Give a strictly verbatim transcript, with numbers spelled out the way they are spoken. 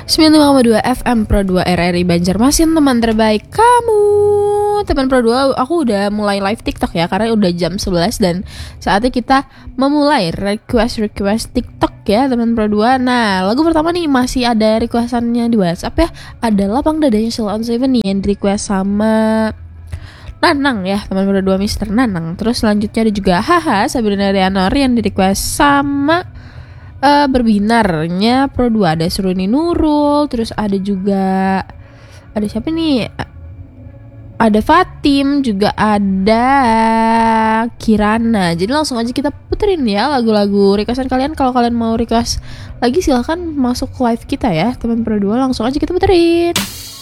sembilan puluh lima koma dua F M Pro dua R R I Banjarmasin, teman terbaik kamu. Teman Pro dua, aku udah mulai live TikTok ya, karena udah jam sebelas dan saatnya kita memulai request-request TikTok ya teman Pro dua. Nah, lagu pertama nih masih ada requestannya di WhatsApp ya. Ada Lapang Dadanya Sheila on Seven nih yang di request sama Nanang ya, teman Pro dua Mister Nanang. Terus selanjutnya ada juga Haha Sabrina Rianor yang di request sama Uh, Berbinarnya Pro dua. Ada Suruni Nurul. Terus ada juga ada siapa nih, ada Fatim, juga ada Kirana. Jadi langsung aja kita puterin ya lagu-lagu requestan kalian. Kalau kalian mau request lagi silahkan masuk live kita ya teman Pro dua, langsung aja kita puterin.